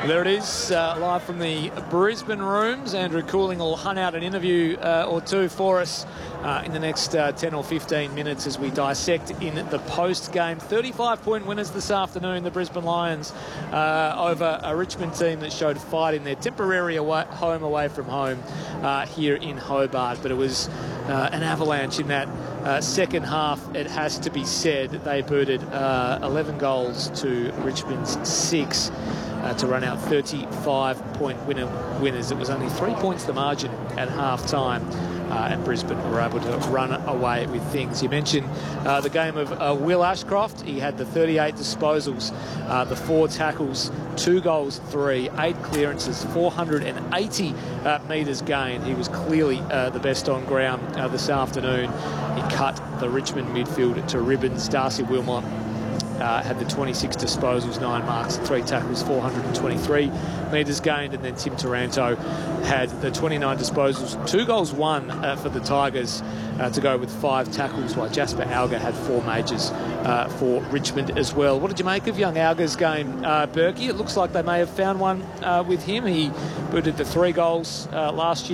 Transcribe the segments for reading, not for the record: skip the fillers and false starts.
There it is, live from the Brisbane rooms. Andrew Cooling will hunt out an interview or two for us in the next 10 or 15 minutes as we dissect in the post-game. 35-point winners this afternoon, the Brisbane Lions, over a Richmond team that showed fight in their temporary home away from home here in Hobart. But it was an avalanche in that second half, it has to be said. They booted 11 goals to Richmond's 6. To run out 35-point winners. It was only 3 points the margin at half-time, and Brisbane were able to run away with things. You mentioned the game of Will Ashcroft. He had the 38 disposals, the 4 tackles, 2 goals, 3, 8 clearances, 480 metres gained. He was clearly the best on ground this afternoon. He cut the Richmond midfield to ribbons. Darcy Wilmot had the 26 disposals, 9 marks, 3 tackles, 423 metres gained. And then Tim Taranto had the 29 disposals, 2 goals, 1 for the Tigers to go with 5 tackles, while Jasper Alga had 4 majors for Richmond as well. What did you make of young Alga's game, Berkey? It looks like they may have found one with him. He booted the 3 goals last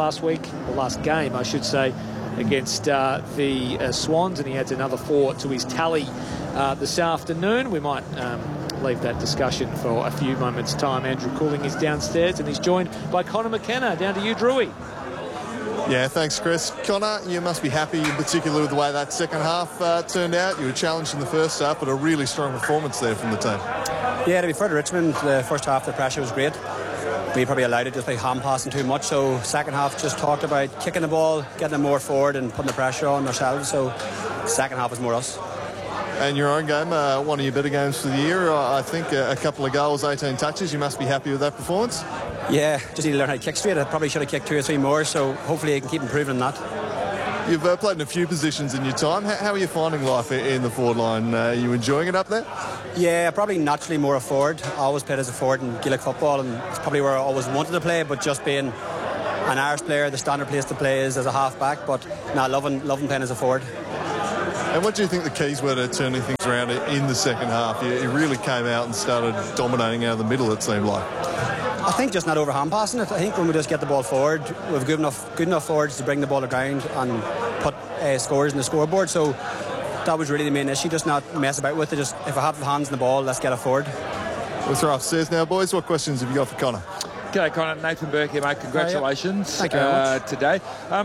game, I should say, against the Swans, and he adds another 4 to his tally this afternoon. We might leave that discussion for a few moments' time. Andrew Cooling is downstairs and he's joined by Connor McKenna. Down to you, Drewy. Yeah, thanks, Chris. Connor, you must be happy in particular with the way that second half turned out. You were challenged in the first half, but a really strong performance there from the team. Yeah, to be fair to Richmond, the first half the pressure was great. We probably allowed it just by hand passing too much, so second half just talked about kicking the ball, getting them more forward and putting the pressure on ourselves, so second half was more us. And your own game, one of your better games for the year, I think a couple of goals, 18 touches. You must be happy with that performance? Yeah, just need to learn how to kick straight. I probably should have kicked 2 or 3 more, so hopefully I can keep improving on that. You've played in a few positions in your time. How are you finding life in the forward line? Are you enjoying it up there? Yeah, probably naturally more a forward. I always played as a forward in Gaelic football, and it's probably where I always wanted to play, but just being an Irish player, the standard place to play is as a half-back, but now loving playing as a forward. And what do you think the keys were to turning things around in the second half? You really came out and started dominating out of the middle, it seemed like. I think just not over hand passing it. I think when we just get the ball forward, we've good enough forwards to bring the ball to ground and put scores in the scoreboard. So that was really the main issue, just not mess about with it. Just if I have the hands in the ball, let's get it forward. We'll throw upstairs now, boys. What questions have you got for Connor? G'day, Connor. Nathan Burke here, mate. Congratulations. Thank you very much. Today.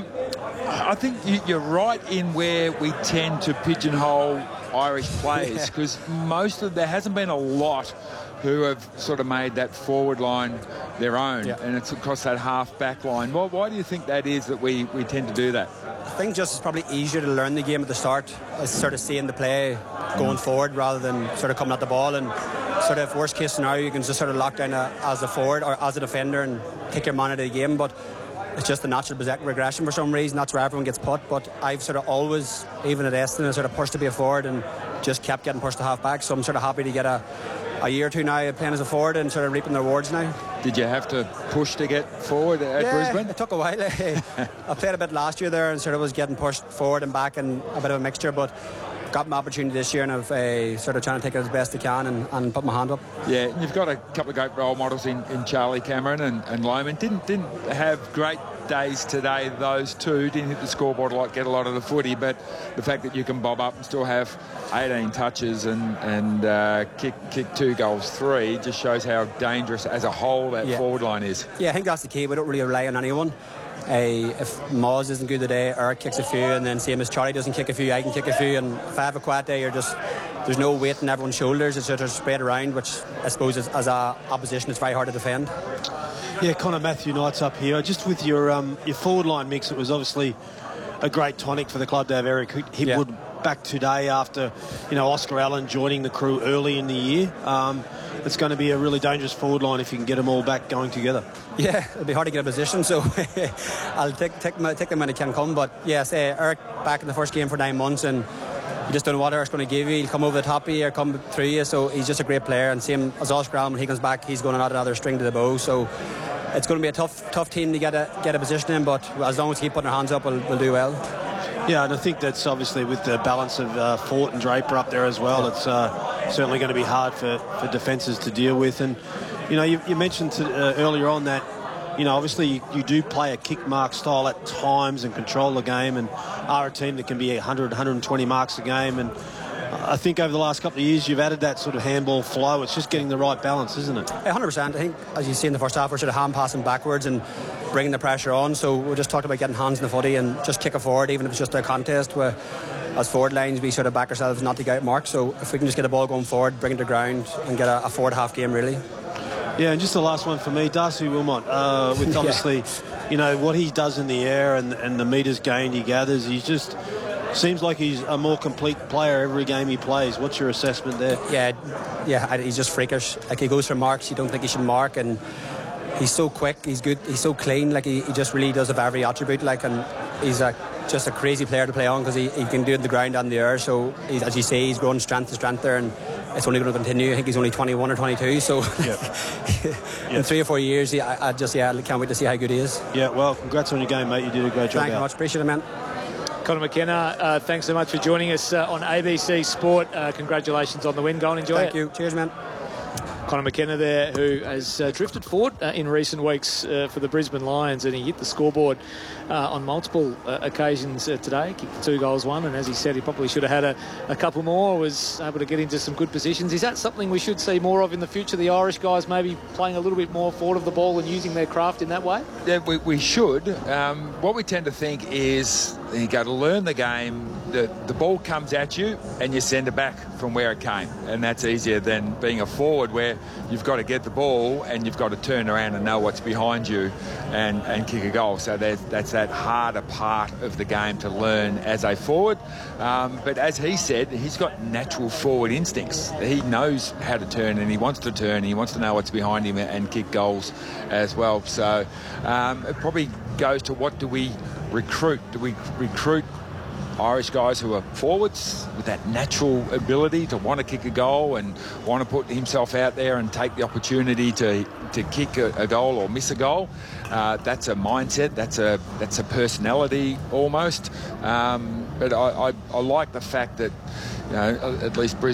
I think you're right in where we tend to pigeonhole Irish players, because there hasn't been a lot who have sort of made that forward line their own, and it's across that half-back line. Well, why do you think that is that we tend to do that? I think just it's probably easier to learn the game at the start, as sort of seeing the play going forward rather than sort of coming at the ball, and sort of worst case scenario you can just sort of lock down as a forward or as a defender and kick your man out of the game. But it's just the natural regression for some reason. That's where everyone gets put. But I've sort of always, even at Eston, sort of pushed to be a forward and just kept getting pushed to half back. So I'm sort of happy to get a year or two now playing as a forward and sort of reaping the rewards now. Did you have to push to get forward at Brisbane? It took a while. I played a bit last year there and sort of was getting pushed forward and back and a bit of a mixture, but got my opportunity this year and I've sort of trying to take it as best I can and put my hand up. Yeah, you've got a couple of great role models in Charlie Cameron and Loman. Didn't have great days today, those two. Didn't hit the scoreboard get a lot of the footy, but the fact that you can bob up and still have 18 touches and kick 2 goals, 3 just shows how dangerous as a whole that forward line is. Yeah, I think that's the key. We don't really rely on anyone. If Moz isn't good today, Eric kicks a few, and then same as Charlie doesn't kick a few, I can kick a few, and if I have a quiet day, there's no weight on everyone's shoulders. It's sort of spread around, which I suppose as a opposition it's very hard to defend. Yeah, Connor, Matthew Knight's up here. Just with your forward line mix, it was obviously a great tonic for the club to have Eric Hipwood back today after Oscar Allen joining the crew early in the year. It's going to be a really dangerous forward line if you can get them all back going together. Yeah, it'll be hard to get a position, so I'll take them when it can come. But yes, Eric back in the first game for 9 months, and you just don't know what Eric's going to give you. He'll come over the top of you or come through you, so he's just a great player. And same as Oscar Allen, when he comes back, he's going to add another string to the bow. So it's going to be a tough team to get a position in, but as long as we keep putting our hands up, we'll do well. Yeah, and I think that's obviously with the balance of Fort and Draper up there as well. It's certainly going to be hard for defences to deal with. And You know, you mentioned earlier on that, you know, obviously you do play a kick mark style at times and control the game and are a team that can be 100, 120 marks a game. And I think over the last couple of years you've added that sort of handball flow. It's just getting the right balance, isn't it? 100%. I think, as you see in the first half, we're sort of hand passing backwards and bringing the pressure on. So we just talked about getting hands in the footy and just kick it forward, even if it's just a contest where as forward lines we sort of back ourselves not to get marked. So if we can just get the ball going forward, bring it to ground and get a forward half game really. Yeah, and just the last one for me, Darcy Wilmot, with obviously, you know, what he does in the air and the metres gained he gathers, he just seems like he's a more complete player every game he plays. What's your assessment there? Yeah, he's just freakish. Like, he goes for marks you don't think he should mark, and he's so quick, he's good, he's so clean, like he just really does have every attribute, like, and he's just a crazy player to play on because he can do it in the ground and the air. So as you say, he's growing strength to strength there, and it's only going to continue. I think he's only 21 or 22, so in 3 or 4 years I can't wait to see how good he is. Yeah, well, congrats on your game, mate. You did a great job. Thank you much, appreciate it, man. Conor McKenna, thanks so much for joining us on ABC Sport. Congratulations on the win. Go and enjoy it. Thank you. Cheers, man. Conor McKenna there, who has drifted forward in recent weeks for the Brisbane Lions, and he hit the scoreboard on multiple occasions today, kicked 2 goals, 1, and as he said, he probably should have had a couple more, was able to get into some good positions. Is that something we should see more of in the future, the Irish guys maybe playing a little bit more forward of the ball and using their craft in that way? Yeah, we should. What we tend to think is you go to learn the game, the ball comes at you and you send it back from where it came, and that's easier than being a forward where you've got to get the ball and you've got to turn around and know what's behind you and kick a goal. So that's that harder part of the game to learn as a forward. But as he said, he's got natural forward instincts. He knows how to turn, and he wants to turn, and he wants to know what's behind him and kick goals as well. So it probably goes to, what do we recruit? Do we recruit Irish guys who are forwards with that natural ability to want to kick a goal and want to put himself out there and take the opportunity to kick a goal or miss a goal? That's a mindset, that's a personality almost. But I like the fact that, you know, at least Brisbane